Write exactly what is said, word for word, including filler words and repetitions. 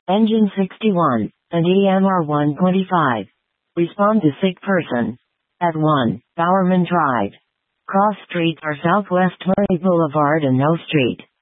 Engine sixty-one, and E M R one twenty-five. Respond to sick person. At one, Bowerman Drive. Cross streets are Southwest Murray Boulevard and No Street.